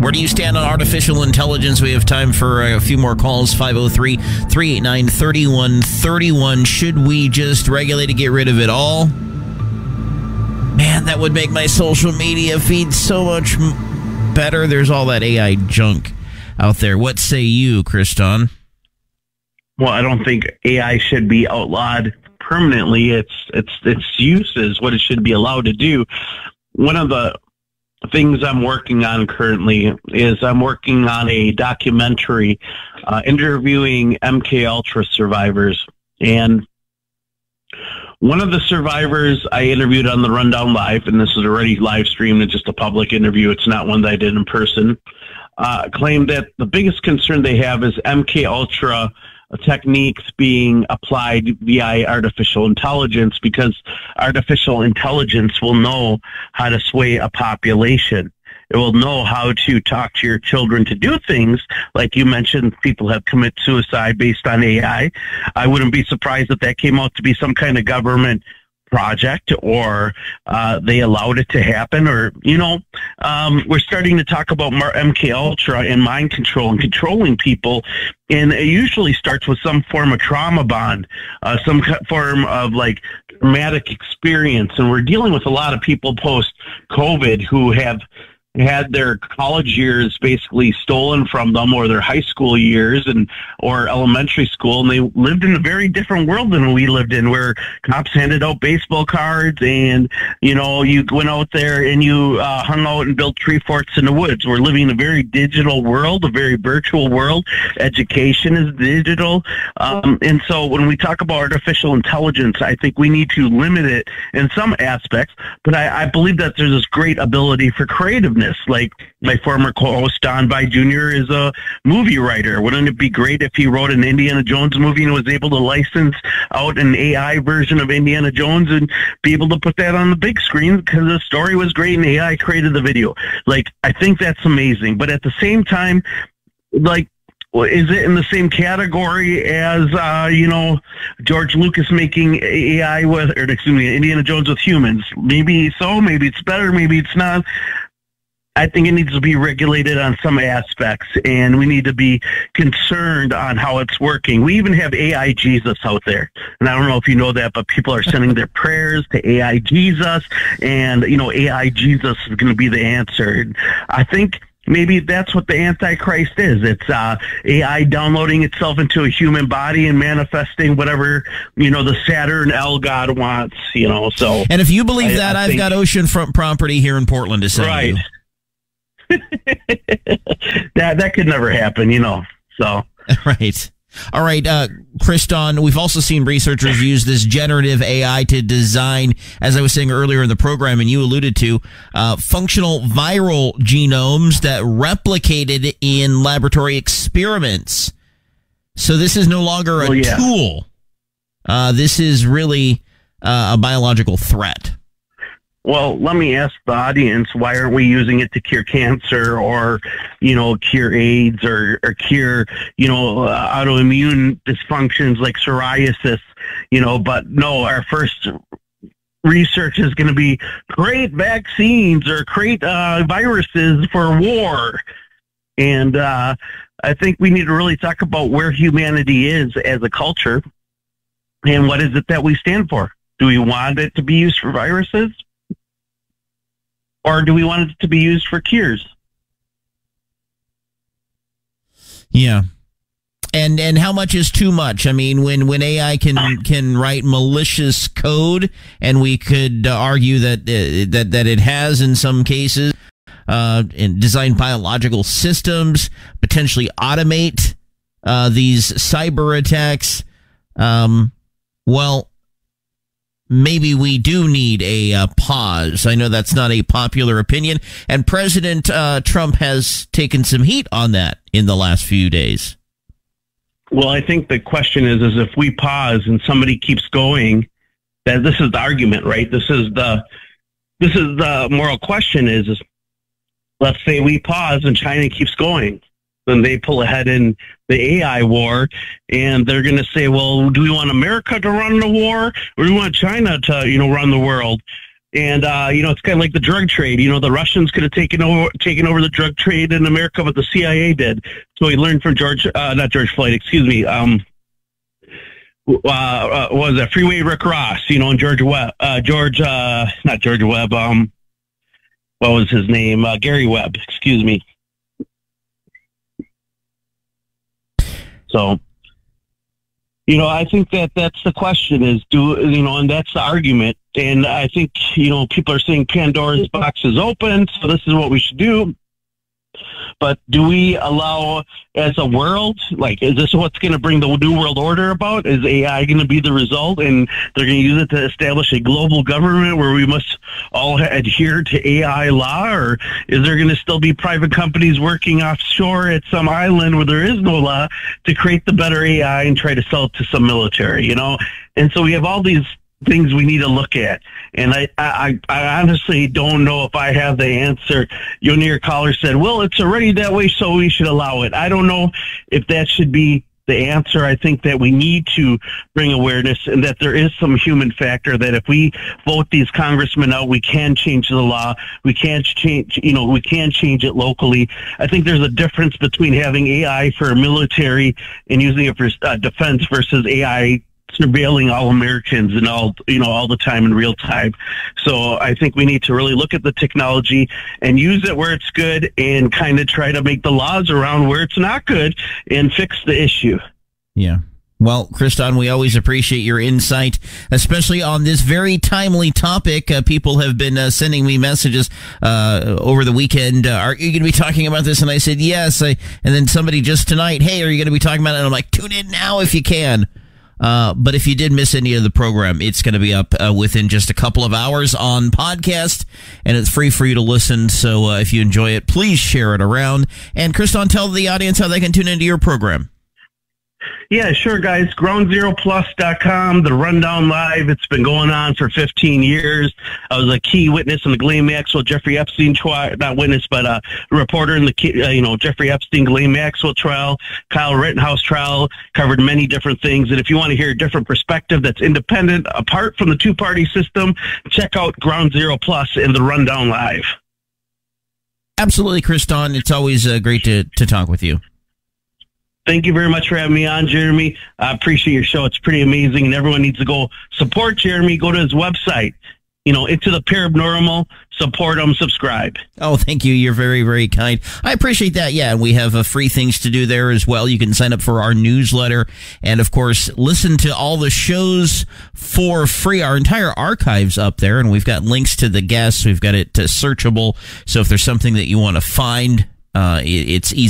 Where do you stand on artificial intelligence? We have time for a few more calls. 503-389-3131. Should we just regulate it, get rid of it all? Man, that would make my social media feed so much better. There's all that AI junk out there. What say you, Kriston? Well, I don't think AI should be outlawed permanently. Its use is what it should be allowed to do. One of the things I'm working on currently is I'm working on a documentary interviewing MK Ultra survivors. And one of the survivors I interviewed on the Rundown Live, and this is already live streamed, it's just a public interview, it's not one that I did in person, claimed that the biggest concern they have is MK Ultra techniques being applied via artificial intelligence, because artificial intelligence will know how to sway a population. It will know how to talk to your children to do things. Like you mentioned, people have committed suicide based on AI. I wouldn't be surprised if that came out to be some kind of government project, or they allowed it to happen, or we're starting to talk about MK Ultra and mind control and controlling people, and it usually starts with some form of trauma bond, some form of like traumatic experience, and we're dealing with a lot of people post COVID who have had their college years basically stolen from them, or their high school years or elementary school, and they lived in a very different world than we lived in, where cops handed out baseball cards and you went out there and you hung out and built tree forts in the woods. We're living in a very digital world, a very virtual world. Education is digital, and so when we talk about artificial intelligence, I think we need to limit it in some aspects, but I believe that there's this great ability for creativeness. Like my former co-host Don By Jr. is a movie writer. Wouldn't it be great if he wrote an Indiana Jones movie and was able to license out an AI version of Indiana Jones and be able to put that on the big screen because the story was great and AI created the video? Like, I think that's amazing. But at the same time, like, is it in the same category as, George Lucas making AI Indiana Jones with humans? Maybe so, maybe it's better, maybe it's not. I think it needs to be regulated on some aspects, and we need to be concerned on how it's working. We even have AI Jesus out there, and I don't know if you know that, but people are sending their prayers to AI Jesus, and, AI Jesus is going to be the answer. And I think maybe that's what the Antichrist is. It's AI downloading itself into a human body and manifesting whatever, the Saturn L God wants, so. And if you believe that, I've got oceanfront property here in Portland to sell you. that could never happen, so. Right. All right, Kriston, we've also seen researchers use this generative AI to design, as I was saying earlier in the program, and you alluded to, functional viral genomes that replicated in laboratory experiments. So this is no longer a tool. This is really a biological threat. Well, let me ask the audience, why aren't we using it to cure cancer or, cure AIDS or cure, autoimmune dysfunctions like psoriasis, but no, our first research is going to be create vaccines or create viruses for war. And I think we need to really talk about where humanity is as a culture and what is it that we stand for. Do we want it to be used for viruses? Or do we want it to be used for cures? Yeah. And how much is too much? I mean, when AI can write malicious code, and we could argue that it has in some cases, and design biological systems, potentially automate these cyber attacks. Well, maybe we do need a pause. I know that's not a popular opinion, and President Trump has taken some heat on that in the last few days. Well, I think the question is if we pause and somebody keeps going, that this is the argument, right? This is the moral question is let's say we pause and China keeps going. Then they pull ahead in the AI war, and they're going to say, well, do we want America to run the war, or do we want China to, run the world? And it's kind of like the drug trade. The Russians could have taken over the drug trade in America, but the CIA did. So we learned from not George Floyd, excuse me. What was that? Freeway Rick Ross, and George Webb, not George Webb. What was his name? Gary Webb, excuse me. So, I think that's the question is, and that's the argument. And I think, people are saying Pandora's box is open, so this is what we should do. But do we allow, as a world, is this what's going to bring the New World Order about? Is AI going to be the result? And they're going to use it to establish a global government where we must all adhere to AI law? Or is there going to still be private companies working offshore at some island where there is no law to create the better AI and try to sell it to some military, And so we have all these things we need to look at. And I honestly don't know if I have the answer. Your caller said, well, it's already that way, so we should allow it. I don't know if that should be the answer. I think that we need to bring awareness and that there is some human factor, that if we vote these congressmen out, we can change the law. We can change it locally. I think there's a difference between having AI for military and using it for defense versus AI surveilling all Americans and all the time in real time. So I think we need to really look at the technology and use it where it's good and kind of try to make the laws around where it's not good and fix the issue. Yeah. Well, Kriston, we always appreciate your insight, especially on this very timely topic. People have been sending me messages over the weekend. Are you going to be talking about this? And I said, yes. And then somebody just tonight, hey, are you going to be talking about it? And I'm like, tune in now if you can. But if you did miss any of the program, it's going to be up within just a couple of hours on podcast, and it's free for you to listen. So if you enjoy it, please share it around. And Kriston, tell the audience how they can tune into your program. Yeah, sure, guys. GroundZeroPlus.com, the Rundown Live. It's been going on for 15 years. I was a key witness in the Ghislaine Maxwell, Jeffrey Epstein trial, not witness, but a reporter in the, Jeffrey Epstein, Ghislaine Maxwell trial, Kyle Rittenhouse trial, covered many different things. And if you want to hear a different perspective that's independent, apart from the two-party system, check out Ground Zero Plus and the Rundown Live. Absolutely, Kriston. It's always great to talk with you. Thank you very much for having me on, Jeremy. I appreciate your show. It's pretty amazing, and everyone needs to go support Jeremy. Go to his website, Into the Paranormal. Support him, subscribe. Oh, thank you. You're very, very kind. I appreciate that. Yeah, we have free things to do there as well. You can sign up for our newsletter and, of course, listen to all the shows for free. Our entire archive's up there, and we've got links to the guests. We've got it searchable, so if there's something that you want to find, it's easy.